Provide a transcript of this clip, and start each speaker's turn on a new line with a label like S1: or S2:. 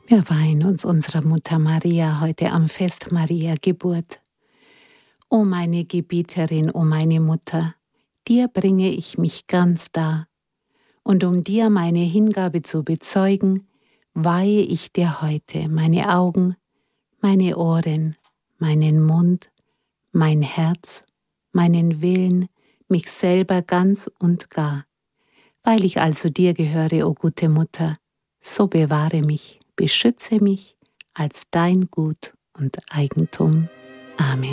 S1: Wir weihen uns unserer Mutter Maria heute am Fest Maria Geburt. O meine Gebieterin, o meine Mutter, dir bringe ich mich ganz dar, und um dir meine Hingabe zu bezeugen, weihe ich dir heute meine Augen, meine Ohren, meinen Mund, mein Herz, meinen Willen, mich selber ganz und gar. Weil ich also dir gehöre, o gute Mutter, so bewahre mich, beschütze mich als dein Gut und Eigentum. Amen.